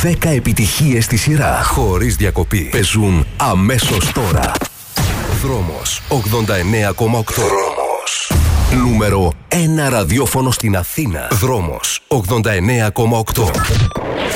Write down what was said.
10 επιτυχίες στη σειρά, χωρίς διακοπή. Παίζουν αμέσως τώρα. Δρόμος 89,8. Δρόμος. Νούμερο 1 ραδιόφωνο στην Αθήνα. Δρόμος 89,8.